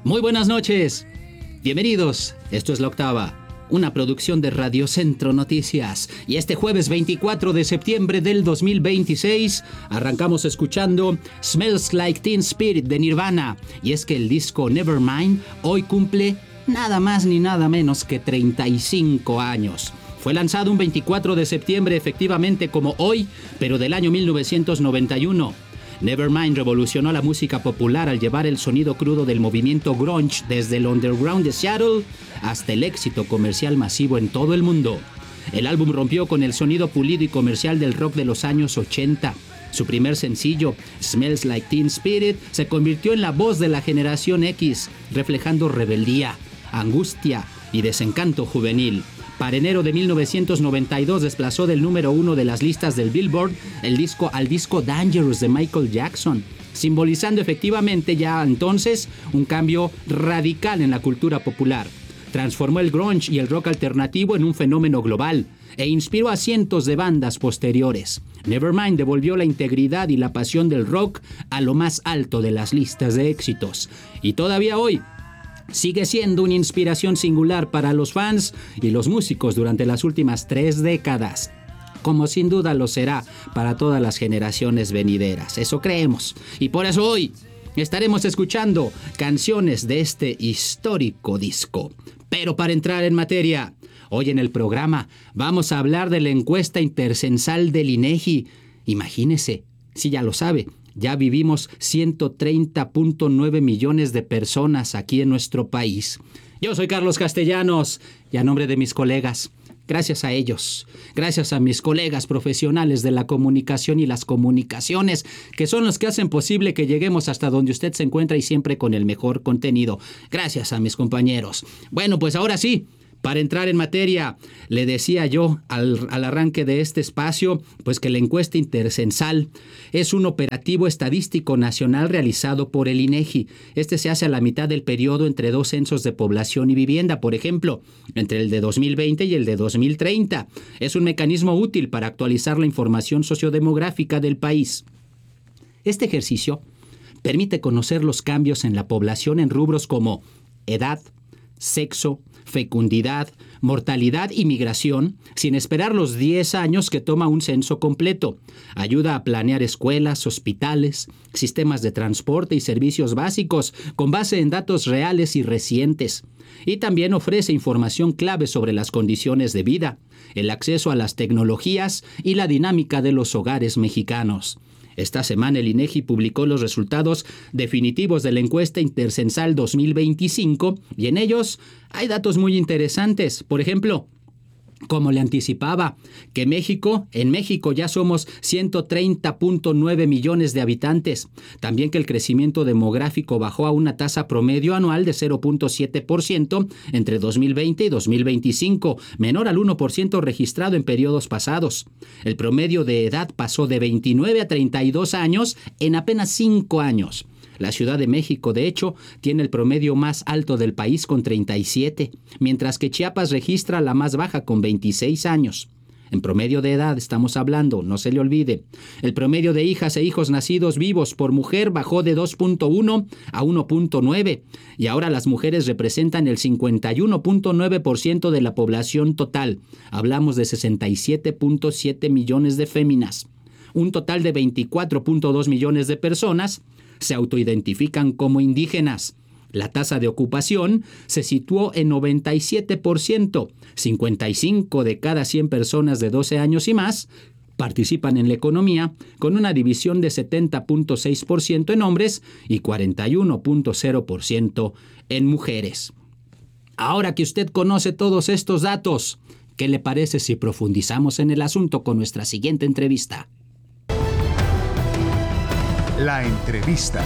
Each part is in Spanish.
Muy buenas noches. Bienvenidos. Esto es La Octava, una producción de Radio Centro Noticias. Y este jueves 24 de septiembre del 2026 arrancamos escuchando Smells Like Teen Spirit de Nirvana. Y es que el disco Nevermind hoy cumple nada más ni nada menos que 35 años. Fue lanzado un 24 de septiembre efectivamente como hoy, pero del año 1991. Nevermind revolucionó la música popular al llevar el sonido crudo del movimiento grunge desde el underground de Seattle hasta el éxito comercial masivo en todo el mundo. El álbum rompió con el sonido pulido y comercial del rock de los años 80. Su primer sencillo, Smells Like Teen Spirit, se convirtió en la voz de la generación X, reflejando rebeldía, angustia y desencanto juvenil. Para enero de 1992 desplazó del número 1 de las listas del Billboard al disco Dangerous de Michael Jackson, simbolizando efectivamente ya entonces un cambio radical en la cultura popular. Transformó el grunge y el rock alternativo en un fenómeno global e inspiró a cientos de bandas posteriores. Nevermind devolvió la integridad y la pasión del rock a lo más alto de las listas de éxitos. Y todavía hoy sigue siendo una inspiración singular para los fans y los músicos durante las últimas 3 décadas, como sin duda lo será para todas las generaciones venideras. Eso creemos. Y por eso hoy estaremos escuchando canciones de este histórico disco. Pero para entrar en materia, hoy en el programa vamos a hablar de la encuesta intercensal del INEGI. Imagínese, si ya lo sabe, ya vivimos 130.9 millones de personas aquí en nuestro país. Yo soy Carlos Castellanos y a nombre de mis colegas, gracias a ellos, gracias a mis colegas profesionales de la comunicación y las comunicaciones, que son los que hacen posible que lleguemos hasta donde usted se encuentra y siempre con el mejor contenido. Gracias a mis compañeros. Bueno, pues ahora sí, para entrar en materia, le decía yo al arranque de este espacio, pues que la encuesta intercensal es un operativo estadístico nacional realizado por el INEGI. Este se hace a la mitad del periodo entre 2 censos de población y vivienda, por ejemplo, entre el de 2020 y el de 2030. Es un mecanismo útil para actualizar la información sociodemográfica del país. Este ejercicio permite conocer los cambios en la población en rubros como edad, sexo, fecundidad, mortalidad y migración, sin esperar los 10 años que toma un censo completo. Ayuda a planear escuelas, hospitales, sistemas de transporte y servicios básicos con base en datos reales y recientes. Y también ofrece información clave sobre las condiciones de vida, el acceso a las tecnologías y la dinámica de los hogares mexicanos. Esta semana el INEGI publicó los resultados definitivos de la encuesta intercensal 2025 y en ellos hay datos muy interesantes. Por ejemplo, como le anticipaba, que en México ya somos 130.9 millones de habitantes. También que el crecimiento demográfico bajó a una tasa promedio anual de 0.7% entre 2020 y 2025, menor al 1% registrado en periodos pasados. El promedio de edad pasó de 29 a 32 años en apenas 5 años. La Ciudad de México, de hecho, tiene el promedio más alto del país con 37, mientras que Chiapas registra la más baja con 26 años. En promedio de edad estamos hablando, no se le olvide. El promedio de hijas e hijos nacidos vivos por mujer bajó de 2.1 a 1.9 y ahora las mujeres representan el 51.9% de la población total. Hablamos de 67.7 millones de féminas. Un total de 24.2 millones de personas se autoidentifican como indígenas. La tasa de ocupación se situó en 97%. 55 de cada 100 personas de 12 años y más participan en la economía, con una división de 70.6% en hombres y 41.0% en mujeres. Ahora que usted conoce todos estos datos, ¿qué le parece si profundizamos en el asunto con nuestra siguiente entrevista? La entrevista.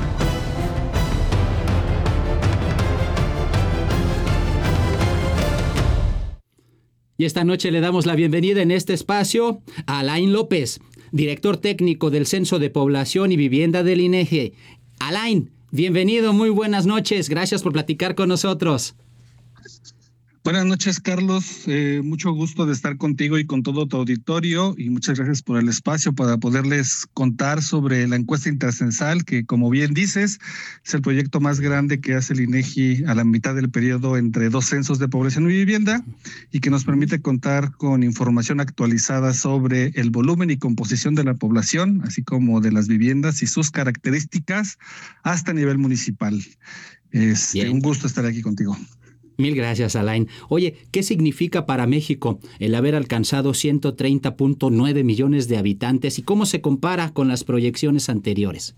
Y esta noche le damos la bienvenida en este espacio a Alain López, director técnico del Censo de Población y Vivienda del INEGI. Alain, bienvenido, muy buenas noches, gracias por platicar con nosotros. Buenas noches, Carlos. Mucho gusto de estar contigo y con todo tu auditorio y muchas gracias por el espacio para poderles contar sobre la encuesta intercensal que, como bien dices, es el proyecto más grande que hace el INEGI a la mitad del periodo entre dos censos de población y vivienda y que nos permite contar con información actualizada sobre el volumen y composición de la población, así como de las viviendas y sus características hasta nivel municipal. Un Bien. gusto estar aquí contigo. Mil gracias, Alain. Oye, ¿qué significa para México el haber alcanzado 130.9 millones de habitantes y cómo se compara con las proyecciones anteriores?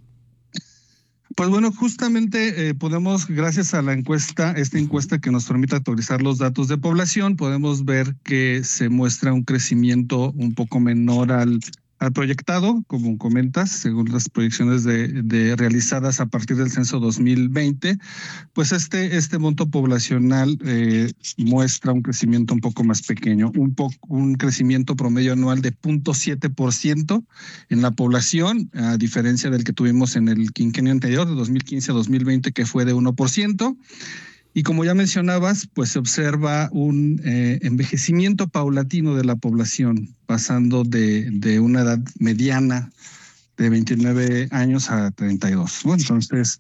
Pues bueno, justamente podemos, gracias a la encuesta, esta encuesta que nos permite actualizar los datos de población, podemos ver que se muestra un crecimiento un poco menor al proyectado, como comentas, según las proyecciones de realizadas a partir del censo 2020, pues este monto poblacional muestra un crecimiento un poco más pequeño, un crecimiento promedio anual de 0.7% en la población, a diferencia del que tuvimos en el quinquenio anterior, de 2015 a 2020, que fue de 1%. Y como ya mencionabas, pues se observa un envejecimiento paulatino de la población, pasando de una edad mediana de 29 años a 32. Bueno, entonces,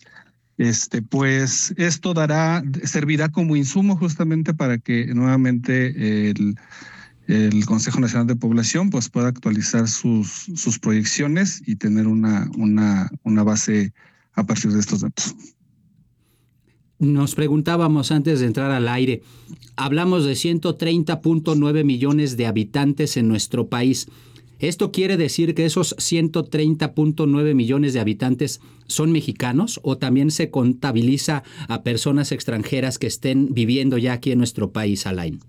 pues esto servirá como insumo justamente para que nuevamente el Consejo Nacional de Población pues pueda actualizar sus proyecciones y tener una base a partir de estos datos. Nos preguntábamos antes de entrar al aire, hablamos de 130.9 millones de habitantes en nuestro país. ¿Esto quiere decir que esos 130.9 millones de habitantes son mexicanos o también se contabiliza a personas extranjeras que estén viviendo ya aquí en nuestro país, Alain?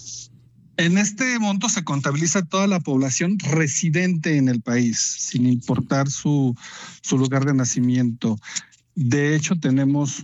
En este monto se contabiliza toda la población residente en el país, sin importar su lugar de nacimiento. De hecho, tenemos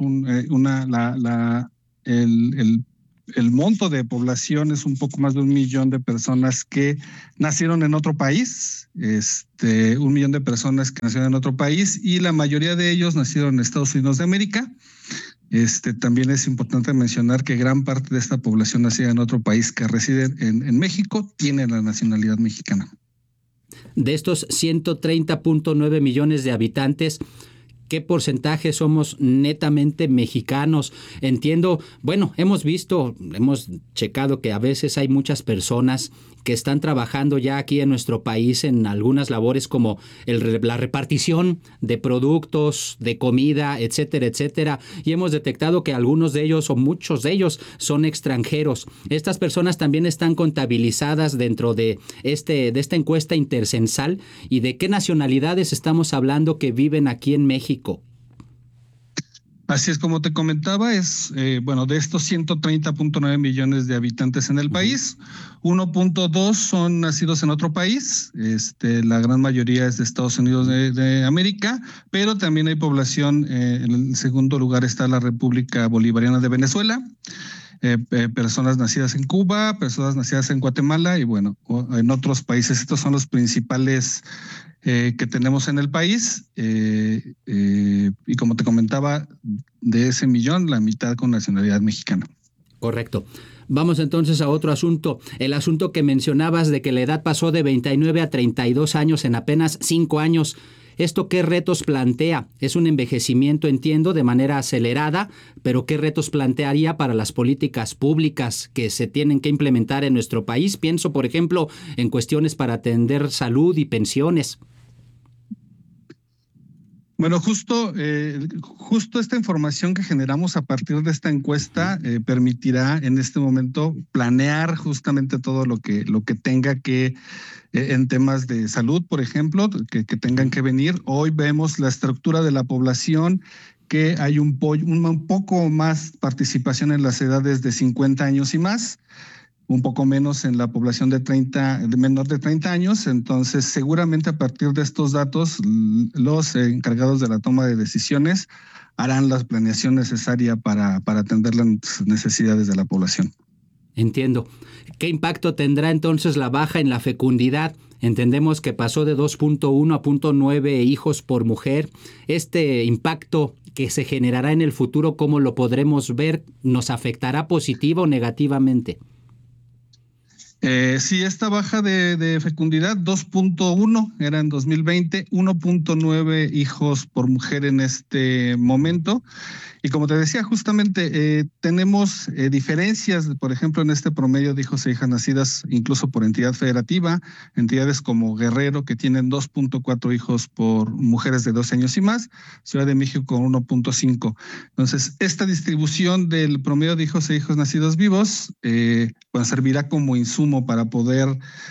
el monto de población es un poco más de 1 millón de personas que nacieron en otro país, 1 millón de personas que nacieron en otro país y la mayoría de ellos nacieron en Estados Unidos de América. También es importante mencionar que gran parte de esta población nacida en otro país que reside en México tiene la nacionalidad mexicana. De estos 130.9 millones de habitantes, ¿qué porcentaje somos netamente mexicanos? Entiendo, bueno, hemos checado que a veces hay muchas personas que están trabajando ya aquí en nuestro país en algunas labores como la repartición de productos, de comida, etcétera, etcétera. Y hemos detectado que algunos de ellos o muchos de ellos son extranjeros. Estas personas también están contabilizadas dentro de esta encuesta intercensal. ¿Y de qué nacionalidades estamos hablando que viven aquí en México? Así es, como te comentaba, de estos 130.9 millones de habitantes en el país, 1.2 son nacidos en otro país, la gran mayoría es de Estados Unidos de América, pero también hay población, en el segundo lugar está la República Bolivariana de Venezuela, personas nacidas en Cuba, personas nacidas en Guatemala y bueno, en otros países. Estos son los principales que tenemos en el país y como te comentaba, de ese millón, la mitad con nacionalidad mexicana. Correcto. Vamos entonces a otro asunto. El asunto que mencionabas de que la edad pasó de 29 a 32 años en apenas 5 años. ¿Esto qué retos plantea? Es un envejecimiento, entiendo, de manera acelerada, pero ¿qué retos plantearía para las políticas públicas que se tienen que implementar en nuestro país? Pienso, por ejemplo, en cuestiones para atender salud y pensiones. Bueno, justo esta información que generamos a partir de esta encuesta permitirá en este momento planear justamente todo lo que tenga que en temas de salud, por ejemplo, que tengan que venir. Hoy vemos la estructura de la población, que hay un poco más participación en las edades de 50 años y más, un poco menos en la población de menor de 30 años. Entonces, seguramente a partir de estos datos, los encargados de la toma de decisiones harán la planeación necesaria para atender las necesidades de la población. Entiendo. ¿Qué impacto tendrá entonces la baja en la fecundidad? Entendemos que pasó de 2.1 a 0.9 hijos por mujer. Este impacto que se generará en el futuro, ¿cómo lo podremos ver? ¿Nos afectará positiva o negativamente? Sí, esta baja de fecundidad, 2.1 era en 2020, 1.9 hijos por mujer en este momento. Y como te decía, justamente tenemos diferencias, por ejemplo, en este promedio de hijos e hijas nacidas incluso por entidad federativa, entidades como Guerrero, que tienen 2.4 hijos por mujeres de 12 años y más, Ciudad de México con 1.5. Entonces, esta distribución del promedio de hijos e hijos nacidos vivos pues servirá como insumo para poder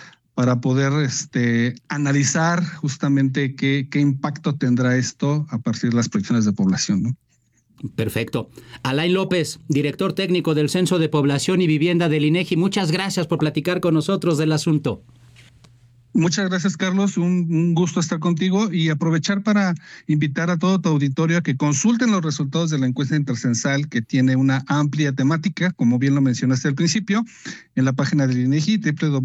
analizar justamente qué impacto tendrá esto a partir de las proyecciones de población, ¿no? Perfecto. Alain López, director técnico del Censo de Población y Vivienda del INEGI, muchas gracias por platicar con nosotros del asunto. Muchas gracias, Carlos. Un gusto estar contigo y aprovechar para invitar a todo tu auditorio a que consulten los resultados de la encuesta intercensal, que tiene una amplia temática, como bien lo mencionaste al principio, en la página del INEGI,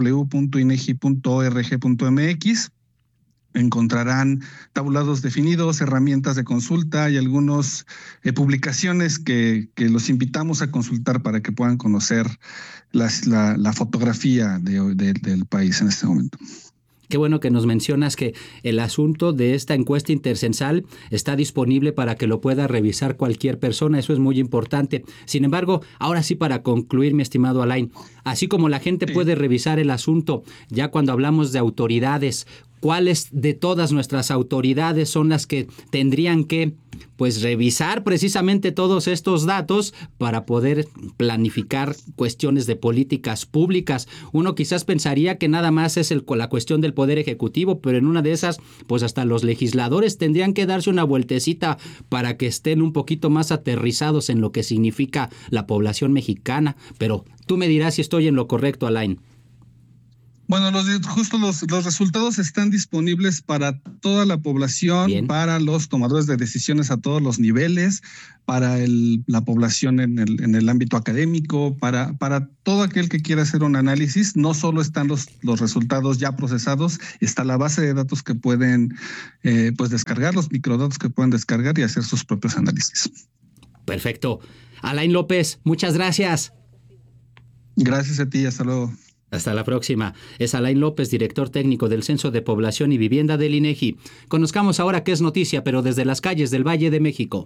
www.inegi.org.mx. Encontrarán tabulados definidos, herramientas de consulta y algunas publicaciones que los invitamos a consultar para que puedan conocer la fotografía del país en este momento. Qué bueno que nos mencionas que el asunto de esta encuesta intercensal está disponible para que lo pueda revisar cualquier persona. Eso es muy importante. Sin embargo, ahora sí, para concluir, mi estimado Alain, así como la gente puede revisar el asunto, ya cuando hablamos de autoridades, ¿cuáles de todas nuestras autoridades son las que tendrían que revisar precisamente todos estos datos para poder planificar cuestiones de políticas públicas? Uno quizás pensaría que nada más es la cuestión del Poder Ejecutivo, pero en una de esas, pues hasta los legisladores tendrían que darse una vueltecita para que estén un poquito más aterrizados en lo que significa la población mexicana. Pero tú me dirás si estoy en lo correcto, Alain. Bueno, los resultados están disponibles para toda la población, bien, para los tomadores de decisiones a todos los niveles, para la población en el ámbito académico, para todo aquel que quiera hacer un análisis. No solo están los resultados ya procesados, está la base de datos que pueden descargar, los microdatos que pueden descargar y hacer sus propios análisis. Perfecto. Alain López, muchas gracias. Gracias a ti, hasta luego. Hasta la próxima. Es Alain López, director técnico del Censo de Población y Vivienda del INEGI. Conozcamos ahora qué es noticia, pero desde las calles del Valle de México.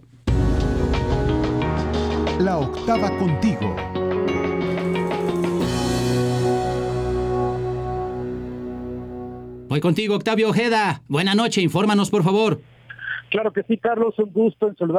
La octava contigo. Voy contigo, Octavio Ojeda. Buena noche, infórmanos, por favor. Claro que sí, Carlos, un gusto en saludar